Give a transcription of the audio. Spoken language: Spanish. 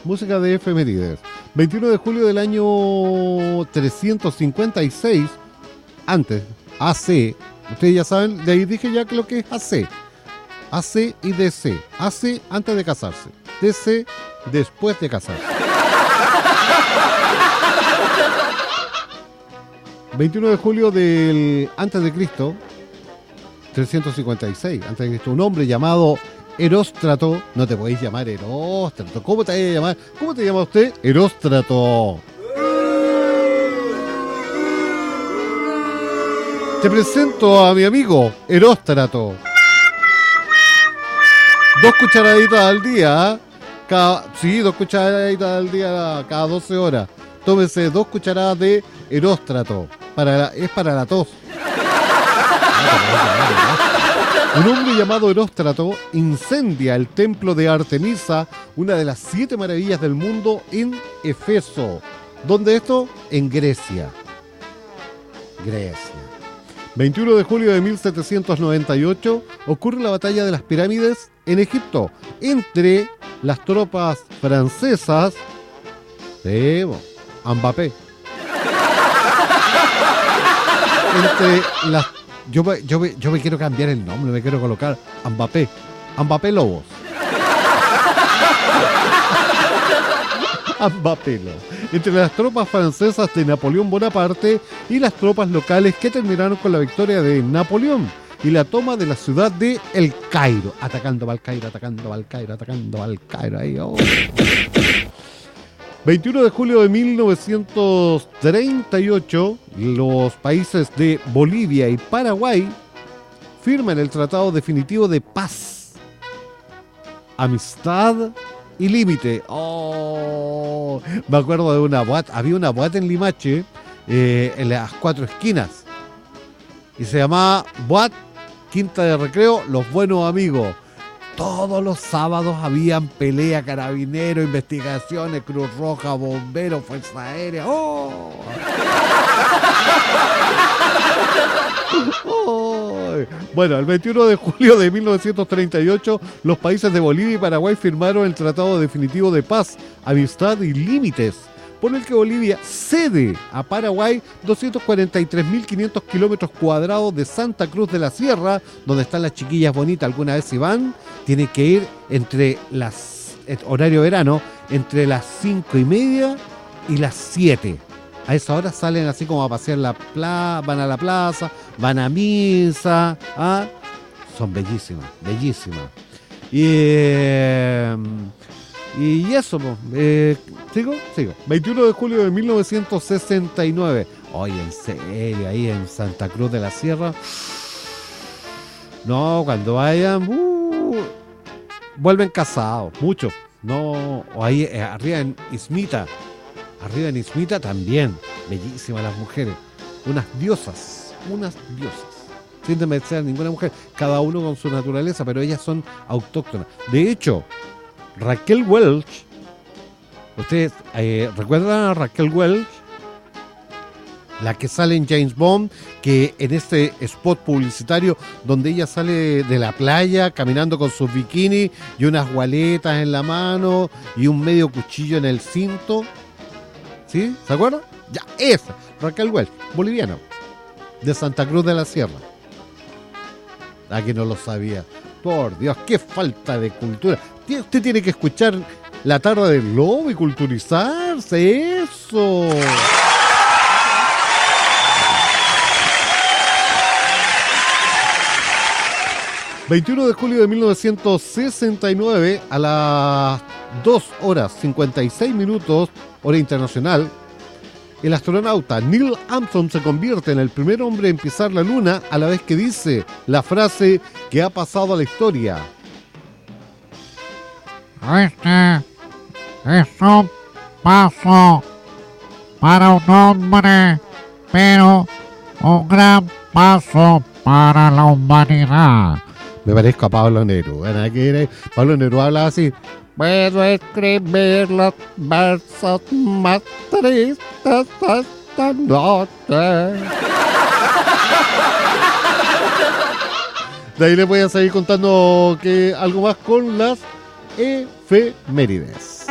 música de efemérides. 21 de julio del año 356, antes, AC, ustedes ya saben, de ahí dije ya que lo que es AC. AC y DC. AC antes de casarse. DC después de casarse. 21 de julio del antes de Cristo, 356 antes de Cristo, un hombre llamado Eróstrato. No te podéis llamar Eróstrato. ¿Cómo te vais a llamar? ¿Cómo te llama usted? Eróstrato. Te presento a mi amigo Eróstrato. 2 cucharaditas al día. 2 cucharaditas al día cada 12 horas. Tómese 2 cucharadas de Eróstrato. Es para la tos. Un hombre llamado Eróstrato incendia el templo de Artemisa, una de las 7 maravillas del mundo, en Éfeso. ¿Dónde esto? En Grecia. 21 de julio de 1798 ocurre la batalla de las pirámides en Egipto entre las tropas francesas de Mbappé. Entre las yo me quiero cambiar el nombre, me quiero colocar Mbappé Lobos. Mbappé Lobos. Entre las tropas francesas de Napoleón Bonaparte y las tropas locales que terminaron con la victoria de Napoleón y la toma de la ciudad de El Cairo. Atacando al Cairo. Ahí, oh. 21 de julio de 1938, los países de Bolivia y Paraguay firman el Tratado Definitivo de Paz, Amistad y Límite. Oh, me acuerdo de una boate, había una boate en Limache, en las 4 esquinas, y se llamaba Boate Quinta de Recreo Los Buenos Amigos. Todos los sábados habían pelea, carabineros, investigaciones, Cruz Roja, bomberos, Fuerza Aérea. ¡Oh! ¡Oh! Bueno, el 21 de julio de 1938, los países de Bolivia y Paraguay firmaron el Tratado Definitivo de Paz, Amistad y Límites, por el que Bolivia cede a Paraguay 243.500 kilómetros cuadrados de Santa Cruz de la Sierra, donde están las chiquillas bonitas. Alguna vez si van, tienen que ir entre horario verano, entre las 5:30 y las 7. A esa hora salen así como a pasear van a la plaza, van a misa. Son bellísimas. Y eso, ¿sigo? 21 de julio de 1969. Oye, en serio, ahí en Santa Cruz de la Sierra. No, cuando vayan, vuelven casados, muchos. No, o ahí arriba en Izmita también. Bellísimas las mujeres. Unas diosas. Sin desmerecer a ninguna mujer. Cada uno con su naturaleza, pero ellas son autóctonas. De hecho, Raquel Welch, ¿ustedes recuerdan a Raquel Welch? La que sale en James Bond, que en este spot publicitario donde ella sale de la playa caminando con sus bikinis y unas gualetas en la mano y un medio cuchillo en el cinto. ¿Sí? ¿Se acuerdan? Ya, esa, Raquel Welch, boliviana, de Santa Cruz de la Sierra. ¿A que no lo sabía? Por Dios, qué falta de cultura. Usted tiene que escuchar La Tarde del Lobo y culturizarse. Eso. ...21 de julio de 1969... ...a las 2:56 hora internacional... ...el astronauta Neil Armstrong se convierte en el primer hombre en pisar la luna... ...a la vez que dice la frase que ha pasado a la historia. Este es un paso para un hombre, pero un gran paso para la humanidad. Me parezco a Pablo Neruda. Pablo Neruda habla así. Puedo escribir los versos más tristes esta noche. De ahí les voy a seguir contando algo más con las efemérides.